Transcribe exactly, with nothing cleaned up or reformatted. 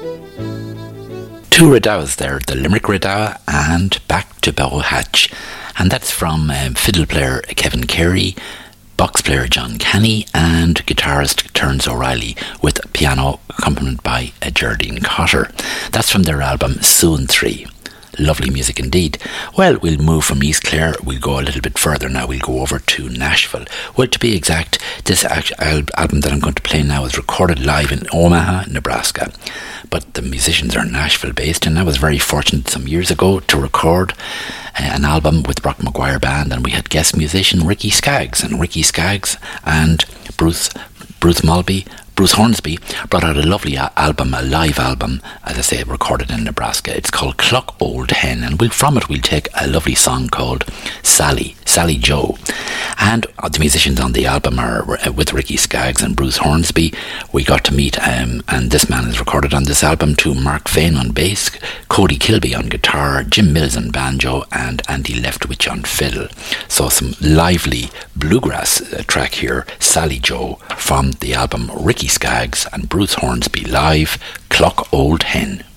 Two Redows there, the Limerick Redow and Back to Bow Hatch. And that's from um, fiddle player Kevin Carey, box player John Canny, and guitarist Terence O'Reilly, with piano accompanied by uh, Geraldine Cotter. That's from their album Soon three. Lovely music indeed. Well, we'll move from East Clare. We'll go a little bit further now. We'll go over to Nashville. Well, to be exact, this al- album that I'm going to play now is recorded live in Omaha, Nebraska. But the musicians are Nashville based, and I was very fortunate some years ago to record uh, an album with Brock Maguire Band, and we had guest musician Ricky Skaggs, and Ricky Skaggs and Bruce Bruce Mulby Bruce Hornsby brought out a lovely a- album, a live album, as I say, recorded in Nebraska. It's called Cluck Old Hen, and we'll, from it we'll take a lovely song called Sally, Sally Joe. And uh, the musicians on the album are uh, with Ricky Skaggs and Bruce Hornsby. We got to meet, um, and this man is recorded on this album too, Mark Fain on bass, Cody Kilby on guitar, Jim Mills on banjo, and Andy Leftwich on fiddle. So some lively bluegrass uh, track here, Sally Joe, from the album Ricky Skaggs and Bruce Hornsby live, Cluck Old Hen.